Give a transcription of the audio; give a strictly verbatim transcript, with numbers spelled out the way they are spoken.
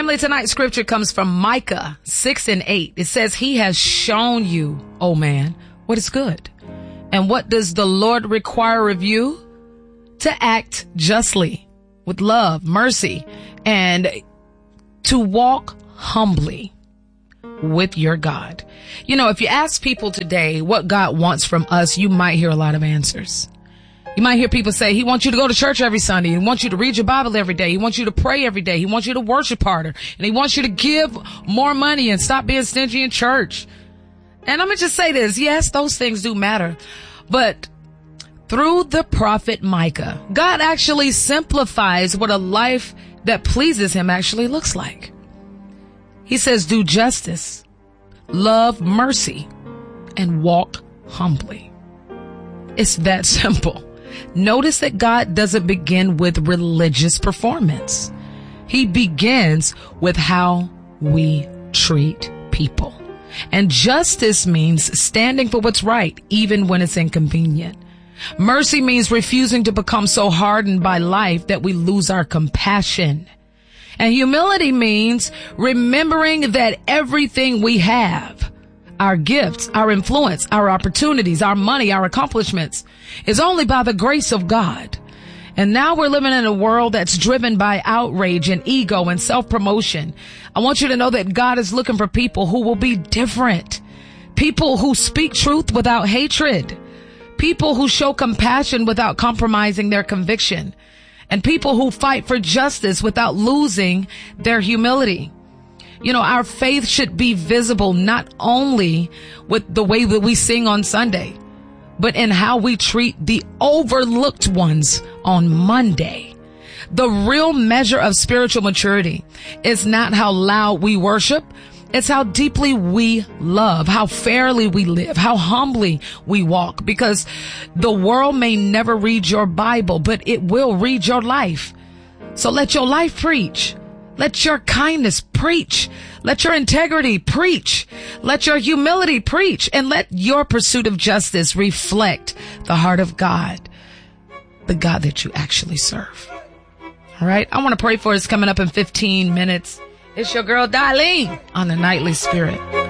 Family, tonight's scripture comes from Micah six and eight. It says, he has shown you, O man, what is good. And what does the Lord require of you? To act justly, with love, mercy, and to walk humbly with your God. You know, if you ask people today what God wants from us, you might hear a lot of answers. You might hear people say, he wants you to go to church every Sunday. He wants you to read your Bible every day. He wants you to pray every day. He wants you to worship harder. And he wants you to give more money and stop being stingy in church. And I'm going to just say this. Yes, those things do matter. But through the prophet Micah, God actually simplifies what a life that pleases him actually looks like. He says, do justice, love mercy, and walk humbly. It's that simple. Notice that God doesn't begin with religious performance. He begins with how we treat people. And justice means standing for what's right, even when it's inconvenient. Mercy means refusing to become so hardened by life that we lose our compassion. And humility means remembering that everything we have, our gifts, our influence, our opportunities, our money, our accomplishments, is only by the grace of God. And now we're living in a world that's driven by outrage and ego and self-promotion. I want you to know that God is looking for people who will be different. People who speak truth without hatred. People who show compassion without compromising their conviction. And people who fight for justice without losing their humility. You know, our faith should be visible not only with the way that we sing on Sunday, but in how we treat the overlooked ones on Monday. The real measure of spiritual maturity is not how loud we worship. It's how deeply we love, how fairly we live, how humbly we walk, because the world may never read your Bible, but it will read your life. So let your life preach. Let your kindness preach. Let your integrity preach. Let your humility preach. And let your pursuit of justice reflect the heart of God, the God that you actually serve. All right. I want to pray for us coming up in fifteen minutes. It's your girl, Darlene, on the Nightly Spirit.